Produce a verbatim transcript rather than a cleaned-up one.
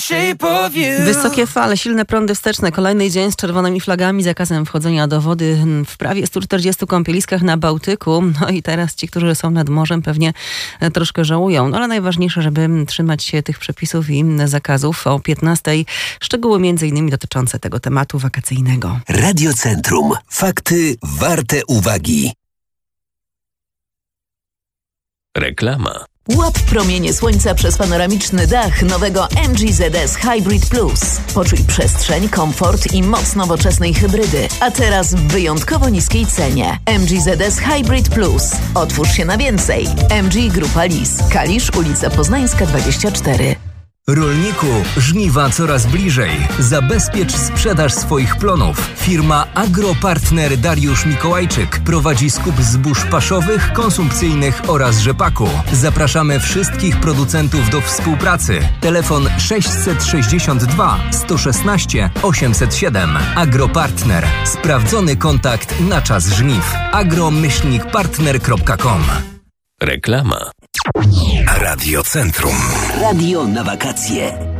Wysokie fale, silne prądy wsteczne, kolejny dzień z czerwonymi flagami, zakazem wchodzenia do wody w prawie stu czterdziestu kąpieliskach na Bałtyku. No i teraz ci, którzy są nad morzem, pewnie troszkę żałują. No ale najważniejsze, żeby trzymać się tych przepisów i zakazów. O piętnastej szczegóły między innymi dotyczące tego tematu wakacyjnego. Radiocentrum. Fakty warte uwagi. Reklama. Łap promienie słońca przez panoramiczny dach nowego M G Z S Hybrid Plus. Poczuj przestrzeń, komfort i moc nowoczesnej hybrydy. A teraz w wyjątkowo niskiej cenie. M G Z S Hybrid Plus. Otwórz się na więcej. M G Grupa Lis. Kalisz, ulica Poznańska dwadzieścia cztery. Rolniku, żniwa coraz bliżej. Zabezpiecz sprzedaż swoich plonów. Firma Agropartner Dariusz Mikołajczyk prowadzi skup zbóż paszowych, konsumpcyjnych oraz rzepaku. Zapraszamy wszystkich producentów do współpracy. Telefon sześćset sześćdziesiąt dwa sto szesnaście osiemset siedem. Agropartner. Sprawdzony kontakt na czas żniw. agro myślnik partner kropka com. Reklama. Radiocentrum. Radio na wakacje.